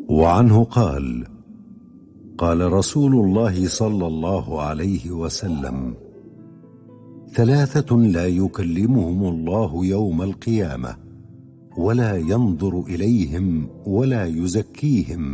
وعنه قال: قال رسول الله صلى الله عليه وسلم: ثلاثة لا يكلمهم الله يوم القيامة ولا ينظر إليهم ولا يزكيهم